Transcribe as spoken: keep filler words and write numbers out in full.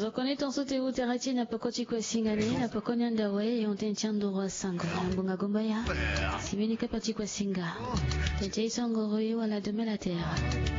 Tokone tonso te uterati na pokoti kwa singani na pokoni ndawe yonte nchando wa sango na mbunga gomba ya simini kapati kwa singa tete isongo royo wala de la terre.